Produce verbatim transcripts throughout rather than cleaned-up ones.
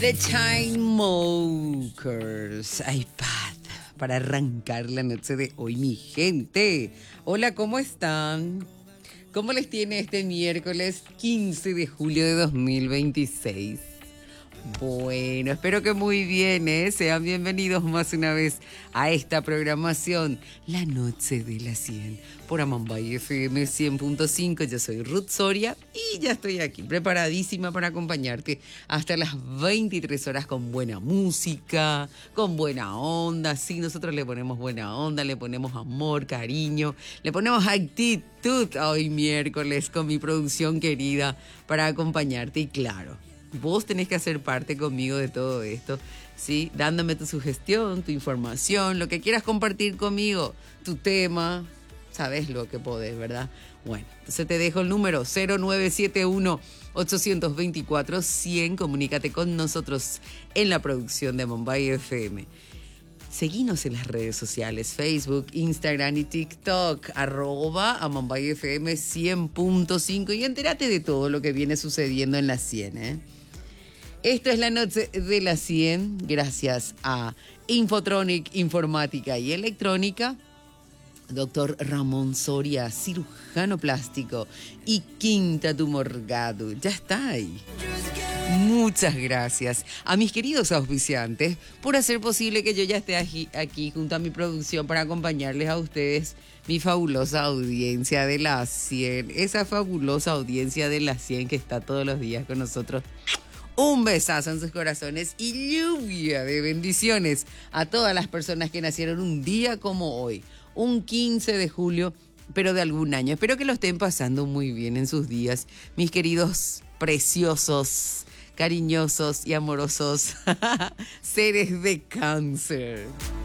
The Chainsmokers, iPad, para arrancar la noche de hoy, mi gente. Hola, ¿cómo están? ¿Cómo les tiene este miércoles quince de julio de dos mil veintiséis? Bueno, espero que muy bien, ¿eh? Sean bienvenidos más una vez a esta programación, La Noche de la cien, por Amambay F M cien punto cinco. Yo soy Ruth Soria y ya estoy aquí, preparadísima para acompañarte hasta las veintitrés horas con buena música, con buena onda. Sí, nosotros le ponemos buena onda, le ponemos amor, cariño, le ponemos actitud hoy miércoles con mi producción querida para acompañarte. Y claro, vos tenés que hacer parte conmigo de todo esto, ¿sí? Dándome tu sugestión, tu información, lo que quieras compartir conmigo, tu tema, sabes lo que podés, ¿verdad? Bueno, entonces te dejo el número cero nueve siete uno, ocho dos cuatro, cien. Comunícate con nosotros en la producción de Amambay F M. Seguinos en las redes sociales, Facebook, Instagram y TikTok, arroba Amambay F M cien punto cinco, y entérate de todo lo que viene sucediendo en la cien, ¿eh? Esto es La Noche de la cien, gracias a Infotronic, Informática y Electrónica, doctor Ramón Soria, cirujano plástico, y Quinta Tumorgado. Ya está ahí. Muchas gracias a mis queridos auspiciantes por hacer posible que yo ya esté aquí, aquí junto a mi producción para acompañarles a ustedes, mi fabulosa audiencia de la cien, esa fabulosa audiencia de la cien que está todos los días con nosotros. Un besazo en sus corazones y lluvia de bendiciones a todas las personas que nacieron un día como hoy, un quince de julio, pero de algún año. Espero que lo estén pasando muy bien en sus días, mis queridos, preciosos, cariñosos y amorosos seres de cáncer.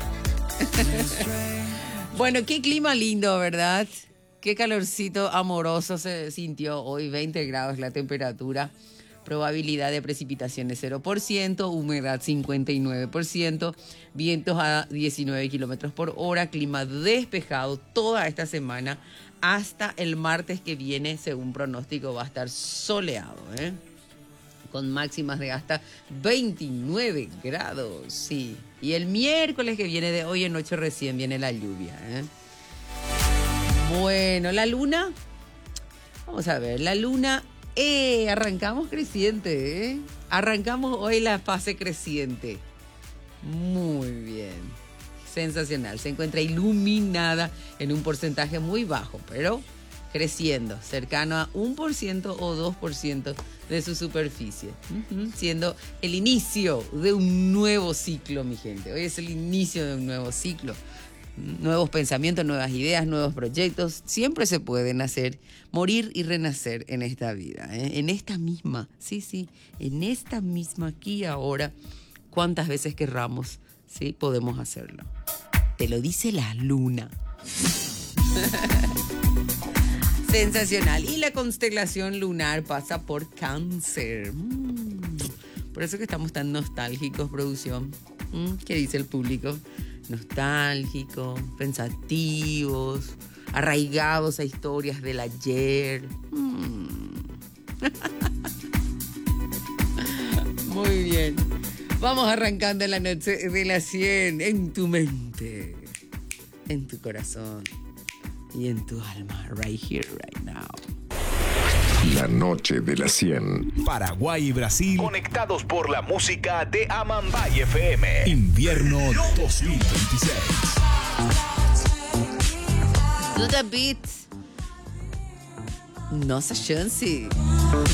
Bueno, qué clima lindo, ¿verdad? Qué calorcito amoroso se sintió hoy, veinte grados la temperatura. Probabilidad de precipitaciones cero por ciento, humedad cincuenta y nueve por ciento, vientos a diecinueve kilómetros por hora, clima despejado toda esta semana. Hasta el martes que viene, según pronóstico, va a estar soleado, ¿eh? Con máximas de hasta veintinueve grados, sí. Y el miércoles que viene, de hoy en noche recién, viene la lluvia, ¿eh? Bueno, la luna, vamos a ver, la luna... Eh, arrancamos creciente, ¿eh? Arrancamos hoy la fase creciente. Muy bien. Sensacional. Se encuentra iluminada en un porcentaje muy bajo, pero creciendo, cercano a un por ciento o dos por ciento de su superficie. Uh-huh. Siendo el inicio de un nuevo ciclo, mi gente. Hoy es el inicio de un nuevo ciclo. Nuevos pensamientos, nuevas ideas, nuevos proyectos, siempre se pueden hacer, morir y renacer en esta vida, ¿eh? En esta misma, sí, sí, en esta misma aquí y ahora, cuántas veces querramos, sí, podemos hacerlo. Te lo dice la luna. Sensacional. Y la constelación lunar pasa por Cáncer. Mm. Por eso que estamos tan nostálgicos, producción. Mm. ¿Qué dice el público? Nostálgicos, pensativos, arraigados a historias del ayer. Hmm. Muy bien. Vamos arrancando la noche de la cien en tu mente, en tu corazón y en tu alma. Right here, right now. La noche de la cien. Paraguay y Brasil conectados por la música de Amambay F M. Invierno dos mil veintiséis. Do the beat. Nossa chance.